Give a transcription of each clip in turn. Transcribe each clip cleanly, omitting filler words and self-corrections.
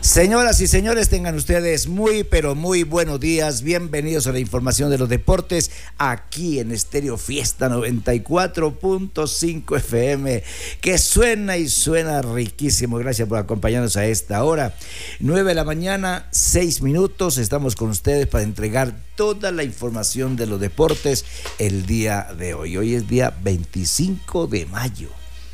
Señoras y señores, tengan ustedes muy, pero muy buenos días. Bienvenidos a la información de los deportes aquí en Estéreo Fiesta 94.5 FM, que suena y suena riquísimo. Gracias por acompañarnos a esta hora. 9 de la mañana, 6 minutos. Estamos con ustedes para entregar toda la información de los deportes el día de hoy. Hoy es día 25 de mayo.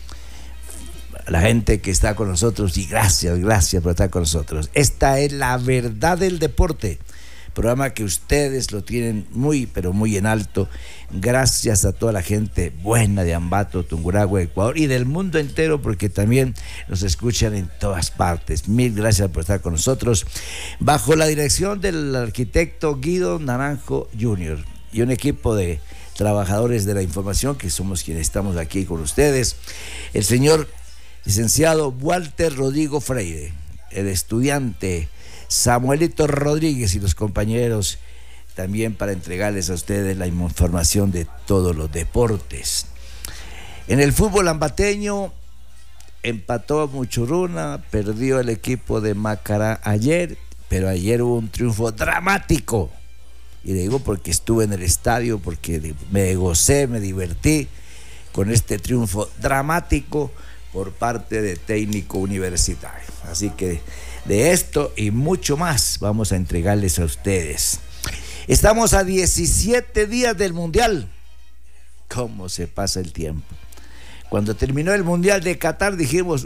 A la gente que está con nosotros, y gracias por estar con nosotros. Esta es La Verdad del Deporte, programa que ustedes lo tienen muy, pero muy en alto. Gracias a toda la gente buena de Ambato, Tungurahua, Ecuador y del mundo entero, porque también nos escuchan en todas partes. Mil gracias por estar con nosotros. Bajo la dirección del arquitecto Guido Naranjo Jr. y un equipo de trabajadores de la información, que somos quienes estamos aquí con ustedes, el señor licenciado Walter Rodrigo Freire, el estudiante Samuelito Rodríguez y los compañeros, también para entregarles a ustedes la información de todos los deportes. En el fútbol ambateño empató Muchuruna, perdió el equipo de Macará ayer, pero ayer hubo un triunfo dramático. Y le digo porque estuve en el estadio, porque me gocé, me divertí con este triunfo dramático por parte de Técnico Universitario. Así que de esto y mucho más vamos a entregarles a ustedes. Estamos a 17 días del Mundial. ¿Cómo se pasa el tiempo? Cuando terminó el Mundial de Qatar dijimos,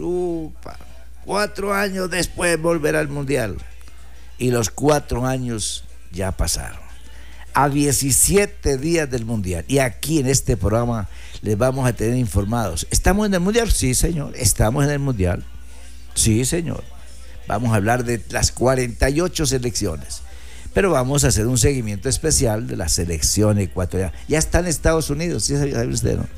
4 años después volverá al Mundial. Y los 4 años ya pasaron. A 17 días del Mundial. Y aquí en este programa les vamos a tener informados. ¿Estamos en el Mundial? Sí, señor. ¿Estamos en el Mundial? Sí, señor. Vamos a hablar de las 48 selecciones. Pero vamos a hacer un seguimiento especial de la selección ecuatoriana. Ya está en Estados Unidos, ¿sí sabe usted, no?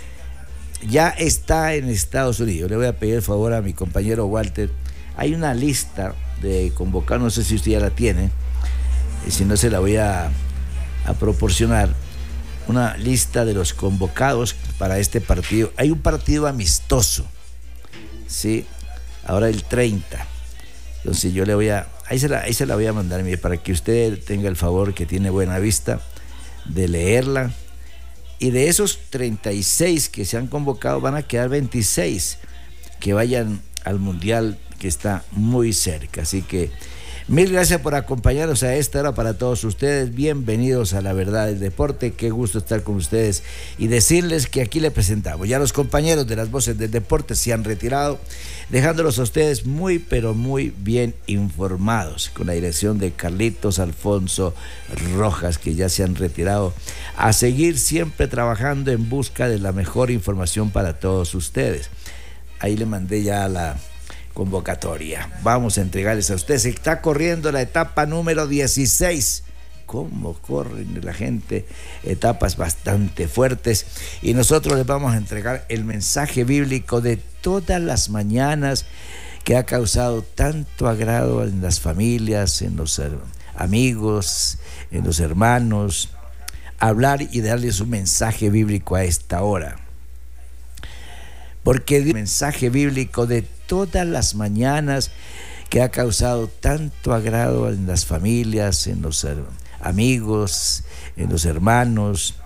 Ya está en Estados Unidos. Le voy a pedir el favor a mi compañero Walter. Hay una lista de convocados, no sé si usted ya la tiene. Y si no, se la voy a proporcionar. Una lista de los convocados para este partido. Hay un partido amistoso, ¿sí? Ahora el 30. Entonces yo le voy a... Ahí se la voy a mandar, mire, para que usted tenga el favor, que tiene buena vista, de leerla. Y de esos 36 que se han convocado, van a quedar 26 que vayan al Mundial, que está muy cerca. Así que mil gracias por acompañarnos a esta hora para todos ustedes. Bienvenidos a La Verdad del Deporte. Qué gusto estar con ustedes y decirles que aquí le presentamos. Ya los compañeros de las voces del deporte se han retirado, dejándolos a ustedes muy, pero muy bien informados, con la dirección de Carlitos Alfonso Rojas, que ya se han retirado, a seguir siempre trabajando en busca de la mejor información para todos ustedes. Ahí le mandé ya la convocatoria. Vamos a entregarles a ustedes. Se está corriendo la etapa número 16. ¿Cómo corren la gente? Etapas bastante fuertes. Y nosotros les vamos a entregar el mensaje bíblico de todas las mañanas, que ha causado tanto agrado en las familias, en los amigos, en los hermanos. Hablar y darles un mensaje bíblico a esta hora. Porque el mensaje bíblico de todas las mañanas, que ha causado tanto agrado en las familias, en los amigos, en los hermanos.